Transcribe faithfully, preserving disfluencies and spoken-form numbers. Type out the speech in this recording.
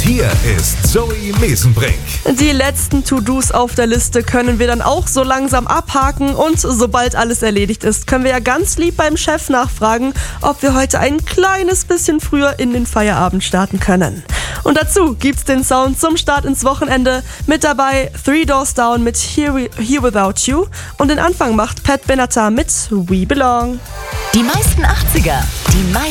Hier ist Zoe Mesenbrink. Die letzten To-Dos auf der Liste können wir dann auch so langsam abhaken und sobald alles erledigt ist, können wir ja ganz lieb beim Chef nachfragen, ob wir heute ein kleines bisschen früher in den Feierabend starten können. Und dazu gibt's den Sound zum Start ins Wochenende. Mit dabei Three Doors Down mit Here, We, Here Without You und den Anfang macht Pat Benatar mit We Belong. Die meisten achtziger, die meisten